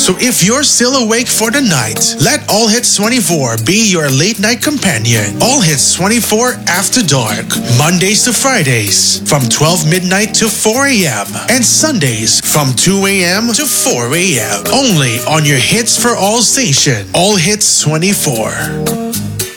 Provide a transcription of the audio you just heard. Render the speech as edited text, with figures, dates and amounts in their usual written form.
So if you're still awake for the night, let All Hits 24 be your late night companion. All Hits 24 After Dark, Mondays to Fridays from 12 midnight to 4 a.m. and Sundays from 2 a.m. to 4 a.m. Only on your Hits for All station, All Hits 24.